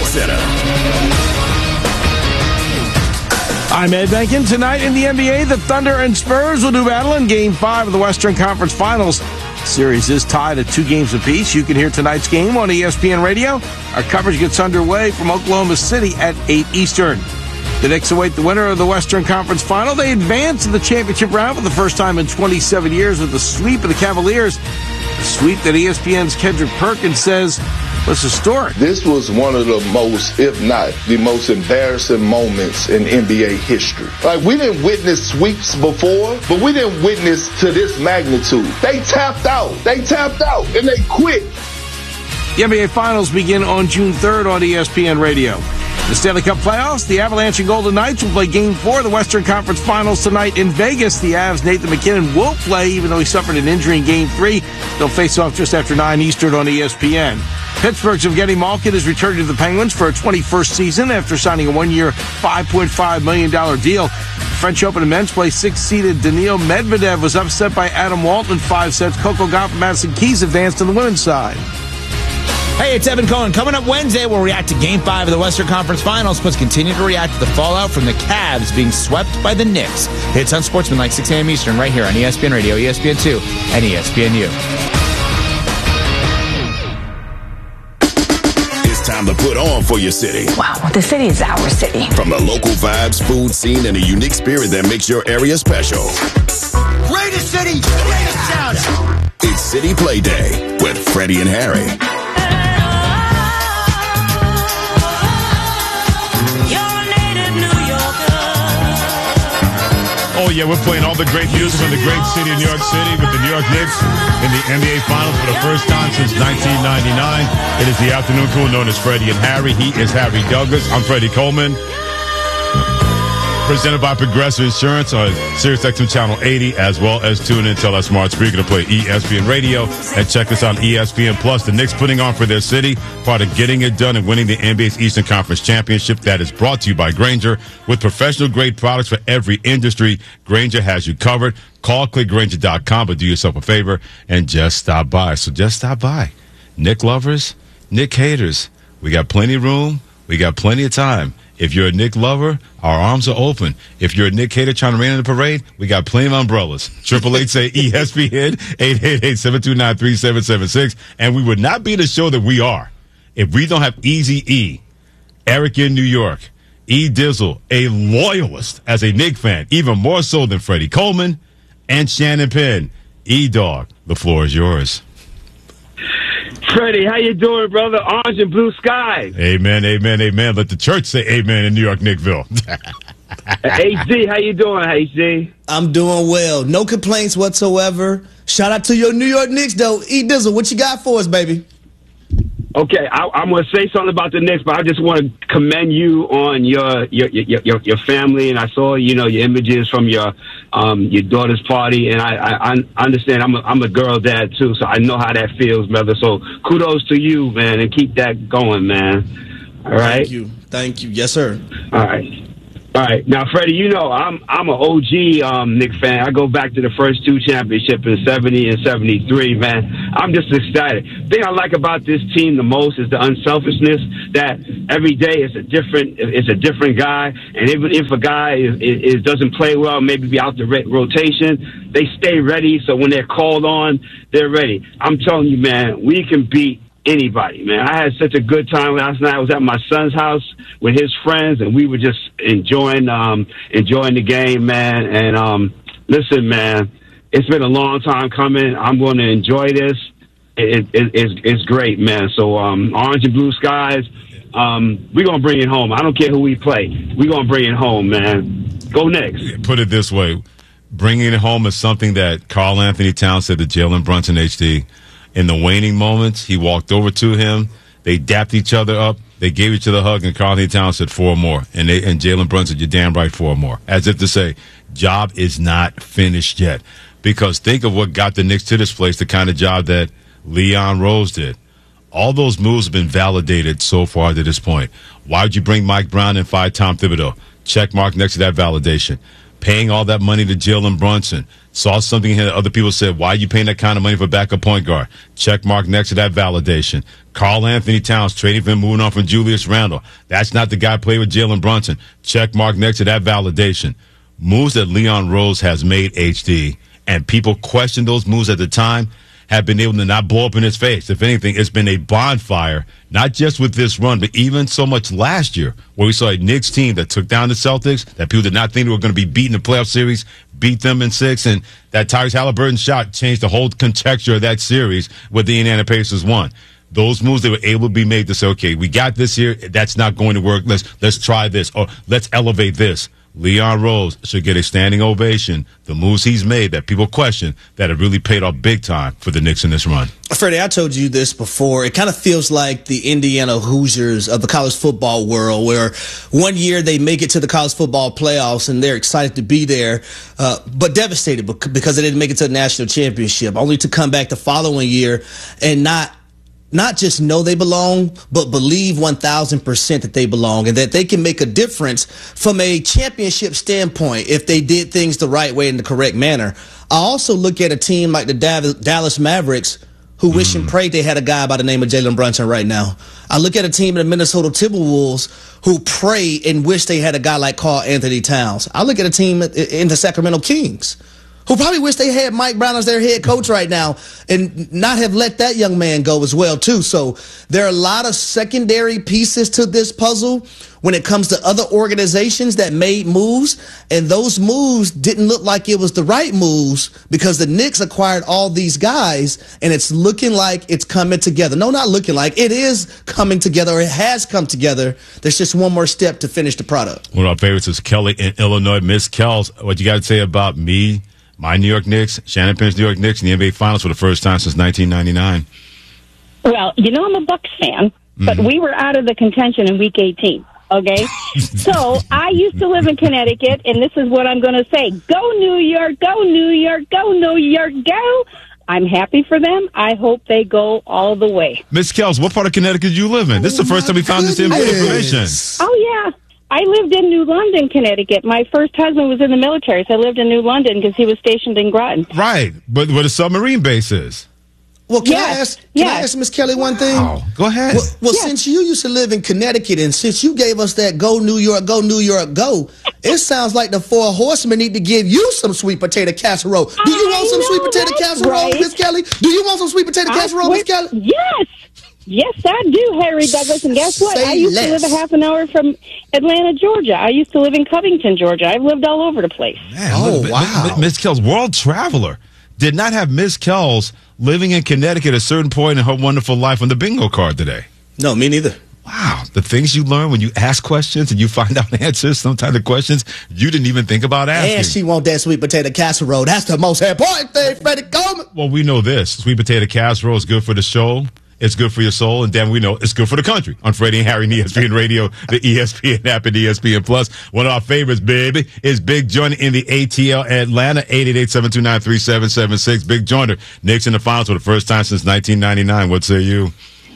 Center. I'm Ed Benkin. Tonight in the NBA, the Thunder and Spurs will do battle in Game 5 of the Western Conference Finals. The series is tied at 2 games apiece. You can hear tonight's game on ESPN Radio. Our coverage gets underway from Oklahoma City at 8 Eastern. The Knicks await the winner of the Western Conference Final. They advance to the championship round for the first time in 27 years with the sweep of the Cavaliers. A sweep that ESPN's Kendrick Perkins says was historic. This was one of the most, if not the most embarrassing moments in NBA history. Like, we didn't witness sweeps before, but we didn't witness to this magnitude. They tapped out, and they quit. The NBA Finals begin on June 3rd on ESPN Radio. The Stanley Cup playoffs, the Avalanche and Golden Knights will play Game 4 of the Western Conference Finals tonight in Vegas. The Avs' Nathan MacKinnon will play, even though he suffered an injury in Game 3. They'll face off just after 9 Eastern on ESPN. Pittsburgh's Evgeny Malkin is returning to the Penguins for a 21st season after signing a one-year, $5.5 million deal. The French Open in men's play, 6-seeded Daniil Medvedev was upset by Adam Walton in 5 sets. Coco Gauff and Madison Keys advanced on the women's side. Hey, it's Evan Cohen. Coming up Wednesday, we'll react to Game 5 of the Western Conference Finals, plus continue to react to the fallout from the Cavs being swept by the Knicks. It's on Sportsmanlike, 6 a.m. Eastern, right here on ESPN Radio, ESPN2, and ESPNU. It's time to put on for your city. Wow, the city is our city. From the local vibes, food scene, and a unique spirit that makes your area special. Greatest city, greatest town. It's City Play Day with Freddie and Harry. Oh, yeah, we're playing all the great music from the great city of New York City with the New York Knicks in the NBA Finals for the first time since 1999. It is the afternoon crew known as Freddie and Harry. He is Harry Douglas. I'm Freddie Coleman. Presented by Progressive Insurance on SiriusXM Channel 80, as well as tune in, tell our smart speaker to play ESPN Radio, and check us out on ESPN Plus. The Knicks putting on for their city, part of getting it done and winning the NBA's Eastern Conference Championship. That is brought to you by Grainger. With professional-grade products for every industry, Grainger has you covered. Call clickgrainger.com, but do yourself a favor and just stop by. So just stop by. Knick lovers, Knick haters, we got plenty of room. We got plenty of time. If you're a Knick lover, our arms are open. If you're a Knick hater trying to rain in the parade, we got plenty of umbrellas. 888 say ESPN, 888-729-3776. And we would not be the show that we are if we don't have Eazy-E, Eric in New York, E. Dizzle, a loyalist as a Knick fan, even more so than Freddie Coleman, and Shannon Penn. E-Dog, the floor is yours. Freddie, how you doing, brother? Orange and blue skies. Amen, amen, amen. Let the church say amen in New York, Nickville. HG, how you doing, HG? I'm doing well. No complaints whatsoever. Shout out to your New York Knicks, though. E. Dizzle, what you got for us, baby? Okay, I'm going to say something about the Knicks, but I just want to commend you on your family, and I saw your images from your daughter's party, and I understand I'm a girl dad too, so I know how that feels, brother. So kudos to you, man, and keep that going, man. All right. Thank you. Yes, sir. All right. Now, Freddie, I'm an OG Knicks fan. I go back to the first 2 championships in 70 and 73, man. I'm just excited. The thing I like about this team the most is the unselfishness that every day it's a different guy. And even if a guy doesn't play well, maybe be out the rotation, they stay ready. So when they're called on, they're ready. I'm telling you, man, we can beat anybody, man. I had such a good time last night. I was at my son's house with his friends, and we were just enjoying the game, man. And listen, man, it's been a long time coming. I'm going to enjoy this. It's great, man. So orange and blue skies. We're going to bring it home. I don't care who we play. We're going to bring it home, man. Go Knicks. Put it this way. Bringing it home is something that Karl Anthony Towns said to Jalen Brunson, HD. In the waning moments, he walked over to him. They dapped each other up. They gave each other a hug, and Karl Anthony Towns said 4 more. And Jalen Brunson, you're damn right, 4 more. As if to say, job is not finished yet. Because think of what got the Knicks to this place, the kind of job that Leon Rose did. All those moves have been validated so far to this point. Why would you bring Mike Brown and fire Tom Thibodeau? Check mark next to that validation. paying all that money to Jalen Brunson. Saw something here that other people said, why are you paying that kind of money for backup point guard? Check mark next to that validation. Karl Anthony Towns trading for him, moving on from Julius Randle. That's not the guy playing with Jalen Brunson. Check mark next to that validation. Moves that Leon Rose has made, HD, and people questioned those moves at the time, have been able to not blow up in his face. If anything, it's been a bonfire, not just with this run, but even so much last year, where we saw a Knicks team that took down the Celtics, that people did not think they were going to be beaten in the playoff series, beat them in 6, and that Tyrese Halliburton shot changed the whole contexture of that series with the Indiana Pacers won. Those moves, they were able to be made to say, okay, we got this here, that's not going to work, let's try this, or let's elevate this. Leon Rose should get a standing ovation. The moves he's made that people question that have really paid off big time for the Knicks in this run. Freddie, I told you this before. It kind of feels like the Indiana Hoosiers of the college football world, where one year they make it to the college football playoffs and they're excited to be there, but devastated because they didn't make it to the national championship, only to come back the following year and not just know they belong, but believe 1,000% that they belong and that they can make a difference from a championship standpoint if they did things the right way in the correct manner. I also look at a team like the Dallas Mavericks who wish and pray they had a guy by the name of Jalen Brunson right now. I look at a team in the Minnesota Timberwolves who pray and wish they had a guy like Karl Anthony Towns. I look at a team in the Sacramento Kings who probably wish they had Mike Brown as their head coach right now and not have let that young man go as well, too. So there are a lot of secondary pieces to this puzzle when it comes to other organizations that made moves, and those moves didn't look like it was the right moves because the Knicks acquired all these guys, and it's looking like it's coming together. No, not looking like. It is coming together, or it has come together. There's just one more step to finish the product. One of our favorites is Kelly in Illinois. Miss Kells, what you got to say about me, my New York Knicks, Shannon Penn's New York Knicks in the NBA Finals for the first time since 1999? Well, I'm a Bucks fan, but we were out of the contention in Week 18, okay? So I used to live in Connecticut, and this is what I'm going to say. Go New York, go New York, go New York, go! I'm happy for them. I hope they go all the way. Miss Kells, what part of Connecticut do you live in? This is the first time we found this information. Oh, yeah. I lived in New London, Connecticut. My first husband was in the military, so I lived in New London because he was stationed in Groton. Right, but where the submarine base is. Well, can I ask Miss Kelly one thing? Go ahead. Well, since you used to live in Connecticut and since you gave us that go New York, go, it sounds like the Four Horsemen need to give you some sweet potato casserole. Do you want some sweet potato casserole, Miss Kelly? Do you want some sweet potato casserole, Miss Kelly? Yes. Yes, I do, Harry Douglas. And guess what? I used to live a half an hour from Atlanta, Georgia. I used to live in Covington, Georgia. I've lived all over the place. Man, wow. Miss Kells, world traveler, did not have Miss Kells living in Connecticut at a certain point in her wonderful life on the bingo card today. No, me neither. Wow. The things you learn when you ask questions and you find out answers, sometimes the questions you didn't even think about asking. And she want that sweet potato casserole. That's the most important thing, Freddie Coleman. Well, we know this. Sweet potato casserole is good for the show. It's good for your soul, and damn, we know it's good for the country. On Freddie and Harry and ESPN Radio, the ESPN app, and ESPN Plus. One of our favorites, baby, is Big Jointer in the ATL Atlanta, 888-729-3776. Big Jointer, Knicks in the finals for the first time since 1999. What say you?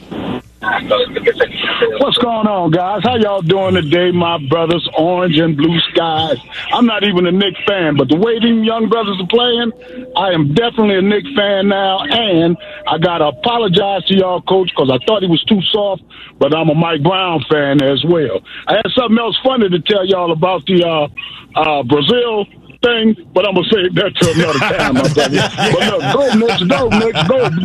What's going on, guys? How y'all doing today, my brothers? Orange and blue skies. I'm not even a Knicks fan, but the way these young brothers are playing, I am definitely a Knicks fan now, and I got to apologize to y'all, Coach, because I thought he was too soft, but I'm a Mike Brown fan as well. I had something else funny to tell y'all about the Brazil thing, but I'm going to save that to another time, my brother. But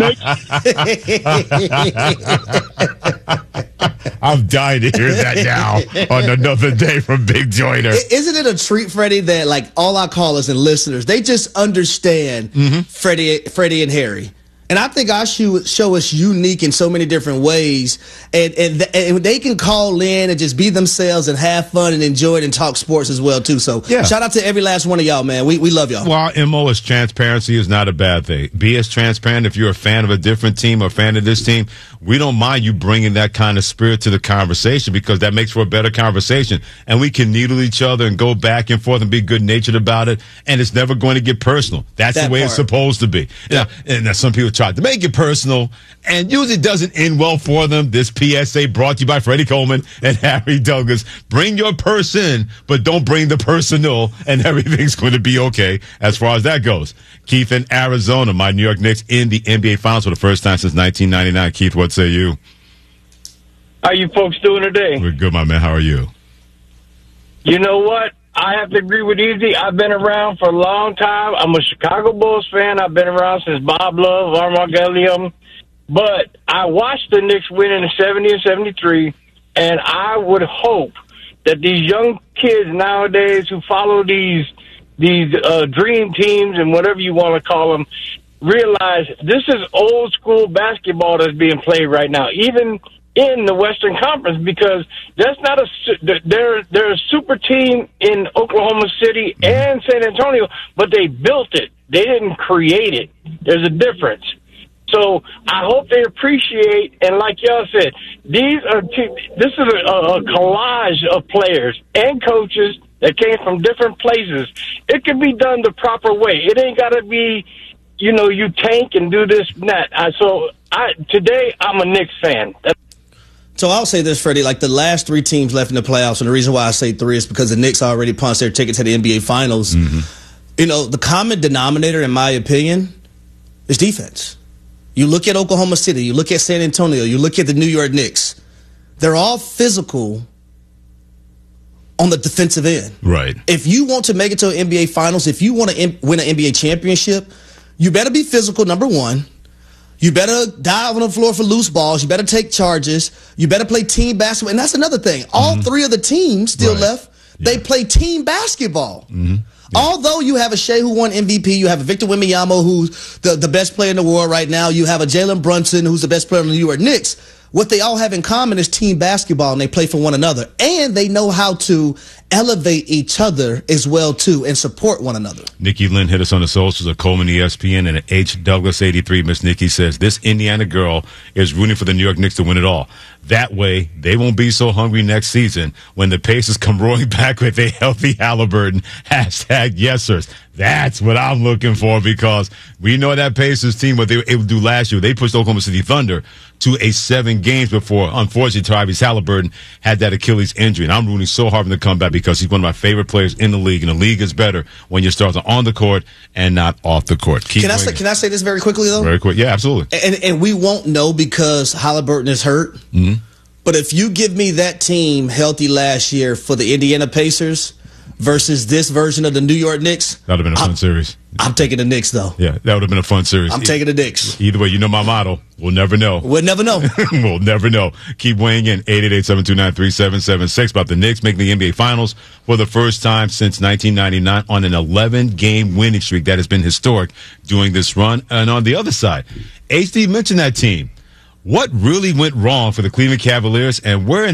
look, go Knicks, go Knicks. I'm dying to hear that now on another day from Big Jointer. Isn't it a treat, Freddie, that like all our callers and listeners, they just understand Freddie and Harry. And I think our show is unique in so many different ways. And they can call in and just be themselves and have fun and enjoy it and talk sports as well, too. So shout out to every last one of y'all, man. We love y'all. Well, our MO is transparency is not a bad thing. Be as transparent if you're a fan of a different team or a fan of this team. We don't mind you bringing that kind of spirit to the conversation because that makes for a better conversation. And we can needle each other and go back and forth and be good-natured about it. And it's never going to get personal. That's the way it's supposed to be. Yeah. And some people try to make it personal, and usually doesn't end well for them. This PSA brought to you by Freddie Coleman and Harry Douglas. Bring your person, but don't bring the personal, and everything's going to be okay as far as that goes. Keith in Arizona, my New York Knicks in the NBA Finals for the first time since 1999. Keith, what say you? How you folks doing today? We're good, my man. How are you? You know what? I have to agree with Easy. I've been around for a long time. I'm a Chicago Bulls fan. I've been around since Bob Love, Armand Gilliam. But I watched the Knicks win in the 70 and 73, and I would hope that these young kids nowadays who follow these dream teams and whatever you want to call them realize this is old school basketball that's being played right now, even in the Western Conference, because that's not they're a super team in Oklahoma City and San Antonio, but they built it. They didn't create it. There's a difference. So I hope they appreciate, and like y'all said, this is a collage of players and coaches that came from different places. It can be done the proper way. It ain't got to be, you tank and do this and that. Today I'm a Knicks fan. So I'll say this, Freddie, like the last three teams left in the playoffs, and the reason why I say three is because the Knicks already punched their ticket to the NBA Finals. Mm-hmm. The common denominator, in my opinion, is defense. You look at Oklahoma City, you look at San Antonio, you look at the New York Knicks. They're all physical on the defensive end. Right. If you want to make it to an NBA Finals, if you want to win an NBA championship, you better be physical, number one. You better dive on the floor for loose balls. You better take charges. You better play team basketball. And that's another thing. All three of the teams still left, they play team basketball. Mm-hmm. Yeah. Although you have a Shea who won MVP, you have a Victor Wembanyama who's the best player in the world right now, you have a Jalen Brunson who's the best player in the New York Knicks, what they all have in common is team basketball, and they play for one another. And they know how to elevate each other as well, too, and support one another. Nikki Lynn hit us on the socials of Coleman ESPN and at H. Douglas 83. Miss Nikki says, this Indiana girl is rooting for the New York Knicks to win it all. That way, they won't be so hungry next season when the Pacers come roaring back with a healthy Halliburton. Hashtag yes, sirs. That's what I'm looking for, because we know that Pacers team, what they were able to do last year, they pushed Oklahoma City Thunder to a 7 games before, unfortunately, Tyrese Halliburton had that Achilles injury. And I'm rooting so hard for him to come back because he's one of my favorite players in the league. And the league is better when your stars are on the court and not off the court. Can I say this very quickly, though? Very quick. Yeah, absolutely. And we won't know because Halliburton is hurt. Mm-hmm. But if you give me that team healthy last year for the Indiana Pacers versus this version of the New York Knicks, that would have been a fun series. I'm taking the Knicks, though. Yeah, that would have been a fun series. I'm taking the Knicks. Either way, you know my motto. We'll never know. We'll never know. We'll never know. Keep weighing in. 888-729-3776 about the Knicks making the NBA Finals for the first time since 1999 on an 11-game winning streak that has been historic during this run. And on the other side, HD mentioned that team. What really went wrong for the Cleveland Cavaliers, and where in